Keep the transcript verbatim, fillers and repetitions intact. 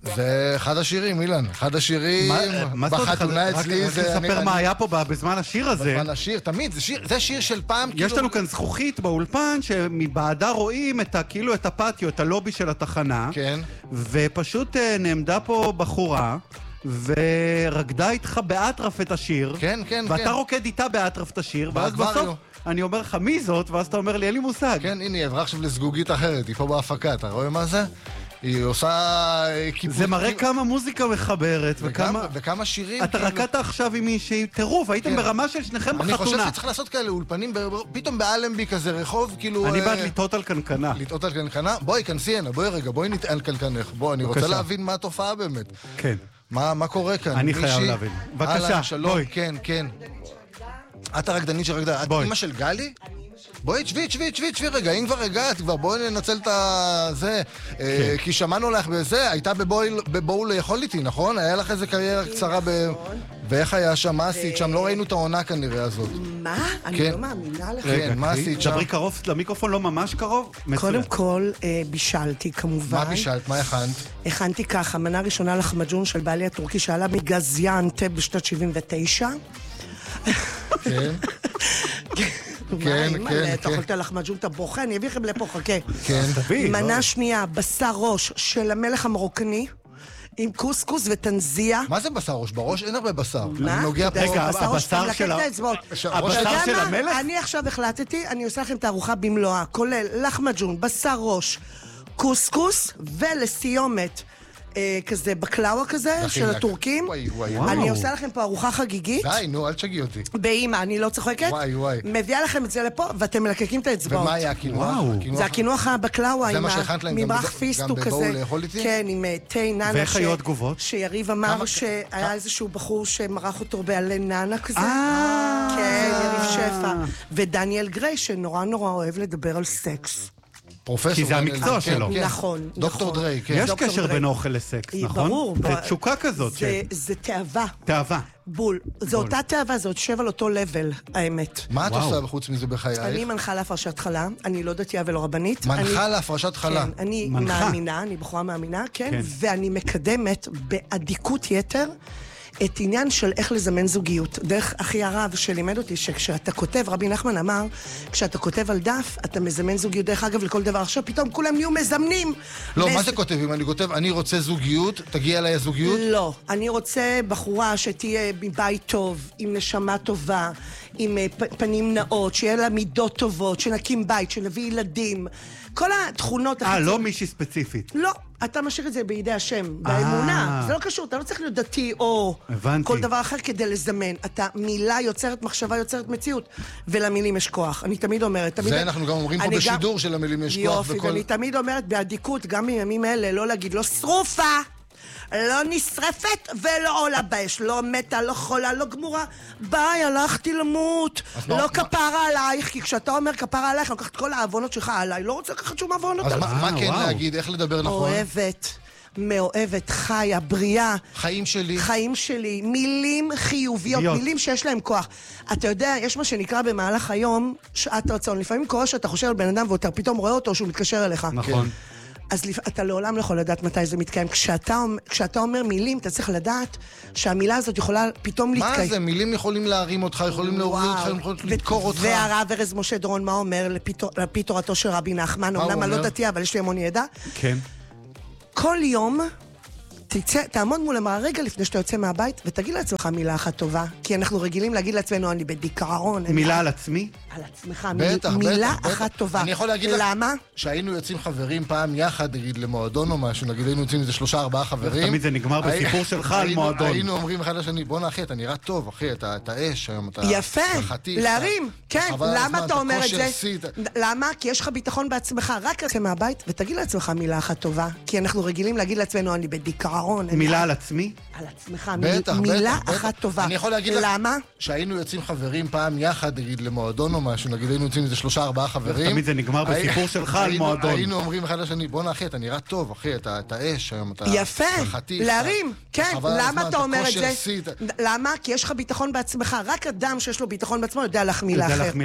זה אחד השירים, אילן. אחד השירים בחתונה אצלי. רק תספר מה היה פה בזמן השיר הזה. בזמן השיר, תמיד. זה שיר של פעם. יש לנו כאן זכוכית באולפן, שמבעדה רואים כאילו את הפטיו, את הלובי של התחנה. כן. ופשוט נעמדה פה בחורה, ורקדה איתך באטרף את השיר. כן, כן, כן. ואתה רוקד איתה באטרף את השיר, ואז בסוף אני אומר לך מי זאת, ואז אתה אומר לי, אין לי מושג. כן, הנה, היא עברה עכשיו לסגוגית אחרת, היא פה בהפקה, אתה רואה מה זה? היא עושה כיפור. זה מראה כמה מוזיקה מחברת, וכמה... וכמה שירים. אתה רקדת עכשיו עם מישהי טירוף, הייתם ברמה של שניכם בחתונה. אני חושב שצריך לעשות כאלה אולפנים, פתאום באלנבי כזה רחוב, כאילו... אני בעד לטעות על קנקנה. לטעות על קנקנה? בואי, כנסי הנה, בואי רגע, בואי נטעה על קנקנך. בואי, אני רוצה להבין מה התופעה באמת. כן. מה קורה כאן? אני חייב להבין. בבקשה, בואי. כן, כן. את הרקדנית שרקדה. את אמא של גלי? בואי, שבי, שבי, שבי, שבי רגע, אם כבר הגעת, כבר בואי ננצל את זה. כי שמענו לך בזה, הייתה בבואו לאכול איתי, נכון? היה לך איזה קריירה קצרה ב... ואיך היה שם? מה עשית שם? לא ראינו את העונה כנראה הזאת. מה? אני לא מאמינה לך. כן, מה עשית שם? דברי קרוב למיקרופון, לא ממש קרוב? קודם כל, בישלתי כמובן. מה בישלת? מה הכנת? הכנתי ככה, מנה ראשונה לחמג'ון של בעלי הטורקי, שעלה מגזיאנטב בשנת שבעים ותשע. כן. כן, כן, אתה אוכלת לחמג'ון, אתה בוכה, אני אביא לכם לפה, חכה. כן, תביא. מנה שנייה, בשר ראש של המלך המרוקני, עם קוסקוס וטנזיה. מה זה בשר ראש? בראש אין הרבה בשר. מה? אני נוגע פה. רגע, הבשר של המלך? אני עכשיו החלטתי, אני עושה לכם את הארוחה במלואה, כולל לחמג'ון, בשר ראש, קוסקוס, ולסיומת. כזה בקלאווה כזה, של הטורקים. אני עושה לכם פה ארוחה חגיגית. די, נו, אל תשגעי אותי. באמא, אני לא צוחקת. וואי, וואי. מביאה לכם את זה לפה, ואתם מלקקים את האצבעות. ומה היה הקינוח? זה הקינוח הבקלאווה, עם ממרח פיסטו כזה. גם בבואו לאכול איתי? כן, עם תה ננה. ואיך היו התגובות? שיריב אמר שהיה איזשהו בחור שמרח אותו בעלי ננה כזה. אה. כן, יריב שפע. ודניאל גריי, שנורא נורא אוהב לדבר על סקס. כי זה המקצוע שלו. נכון, דוקטור דריי, כן. יש קשר בין אוכל לסקס, נכון? ברור. זה תשוקה כזאת. זה תאווה. תאווה. בול. זו אותה תאווה, זה עוד שב על אותו לבל, האמת. מה את עושה בחוץ מזה בחייך? אני מנחה להפרשת חלה, אני לא דתייה ולא רבנית. מנחה להפרשת חלה? כן, אני מאמינה, אני בחורה מאמינה, כן, ואני מקדמת באדיקות יתר את עניין של איך לזמן זוגיות. דרך הכי הרב שלימד אותי שכשאתה כותב, רבי נחמן אמר, כשאתה כותב על דף, אתה מזמן זוגיות. דרך אגב, לכל דבר עכשיו, פתאום כולם נהיו מזמנים. לא, מה זה כותב? אם אני כותב, אני רוצה זוגיות, תגיע אליי הזוגיות? לא, אני רוצה בחורה שתהיה מבית טוב, עם נשמה טובה, עם פנים נאות, שיהיה לה מידות טובות, שנקים בית, שנביא ילדים. כל התכונות... אה, לא מישהי ספציפית. לא, אתה משאיר את זה בידי השם, באמונה. זה לא קשור, אתה לא צריך להיות דתי או כל דבר אחר כדי לזמן. אתה מילה יוצרת מחשבה, יוצרת מציאות, ולמילים יש כוח. אני תמיד אומרת... זה אנחנו גם אומרים פה בשידור של המילים יש כוח. יופי, ואני תמיד אומרת באדיקות, גם בימים האלה, לא להגיד, לא שרופה, לא נשרפת ולא עולה באש, לא מתה, לא חולה, לא גמורה. ביי, הלכתי למות. לא כפרה עלייך, כי כשאתה אומר כפרה עלייך, אני לוקחת כל העוונות שלך עליי. לא רוצה לקחת שום עוונות עליי. אז מה כן להגיד? איך לדבר נכון? אוהבת, מאוהבת, חיה, בריאה. חיים שלי. חיים שלי. מילים חיוביות, מילים שיש להם כוח. אתה יודע, יש מה שנקרא במהלך היום שעת רצון. לפעמים קורה שאתה חושב על בן אדם ואתה פתאום רואה אותו שהוא מתקשר אליך. נכון. אז אתה לעולם לא יכול לדעת מתי זה מתקיים. כשאתה, כשאתה אומר מילים, אתה צריך לדעת שהמילה הזאת יכולה פתאום להתקיים. מה זה? מילים יכולים להרים אותך, יכולים להוריד אותך, יכולים לדקור אותך. והרב ארז משה דורון, מה אומר לפי תורתו של רבי נחמן? אומנם אני לא דתייה, אבל יש לי המון ידע. כן. כל יום תצא, תעמוד מול המראה רגע לפני שאתה יוצא מהבית, ותגיד לעצמך מילה אחת טובה. כי אנחנו רגילים להגיד לעצמנו, אני בדיכאון. מילה על עצמי? על עצמך, מילה אחת טובה. אני יכול להגיד לך, למה? שהיינו יוצאים חברים פעם יחד, נגיד למועדון או משהו, נגיד היינו יוצאים איזה שלושה ארבעה חברים. תמיד זה נגמר בסיפור שלך על מועדון. היינו אומרים אחד לשני, בוא נאחי, אתה נראה טוב, אחי, אתה אש היום, אתה יפה, להרים, כן, למה אתה אומר את זה? למה? כי יש לך ביטחון בעצמך, רק יוצא מהבית, ותגיד לעצמך מילה אחת טובה. כי אנחנו רגילים להגיד לעצמנו, אני בדיכאון. מילה על עצמי? על עצמך, מילה אחת טובה. אני יכול להגיד לך, למה? שהיינו יוצאים חברים פעם יחד, נגיד למועדון או משהו, נגיד היינו יוצאים איזה שלושה ארבעה חברים. תמיד זה נגמר בסיפור שלך על מועדון. היינו אומרים אחד לשני, בוא נאחי, אתה נראה טוב, אחי, אתה אש היום, אתה יפה, להרים, כן, למה אתה אומר את זה? למה? כי יש לך ביטחון בעצמך, רק אדם שיש לו ביטחון בעצמו יודע להחמיא לאחר.